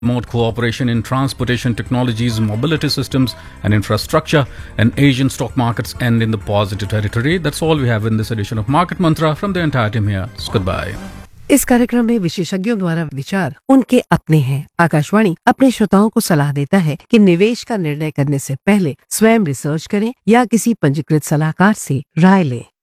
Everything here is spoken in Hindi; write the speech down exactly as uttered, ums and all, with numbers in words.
Remote cooperation in transportation technologies, mobility systems, and infrastructure, and Asian stock markets end in the positive territory. That's all we have in this edition of Market Mantra from the entire team here. Goodbye. इस कार्यक्रम में विशेषज्ञों द्वारा विचार उनके अपने हैं। आकाशवाणी अपने श्रोताओं को सलाह देता है कि निवेश का निर्णय करने से पहले स्वयं रिसर्च करें या किसी पंजीकृत सलाहकार से राय लें।